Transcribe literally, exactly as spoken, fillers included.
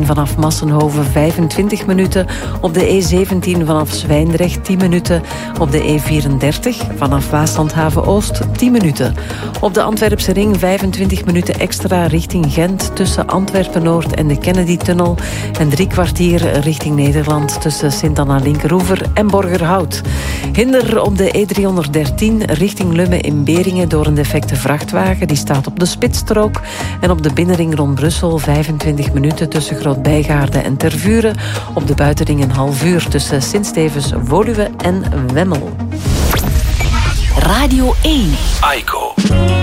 vanaf Massenhoven vijfentwintig minuten. Op de E zeventien vanaf Zwijndrecht tien minuten. Op de E vierendertig vanaf Waaslandhaven-Oost tien minuten. Op de Antwerpse ring vijfentwintig minuten extra richting Gent tussen Antwerpen-Noord en de Kennedy-tunnel. En drie kwartier richting Nederland tussen Sint-Anna-Linkeroever en Borgerhout. Hinder op de E driehonderddertien richting Lummen in Beringen door een defecte vrachtwagen. Die staat op de spitsstrook. En op de binnenring rond Brussel vijfentwintig minuten tussen Groot-Bijgaarde en Tervuren. Op de buitenring een half uur tussen Sint-Stevens, Woluwe en Wemmel. Radio één. Aiko.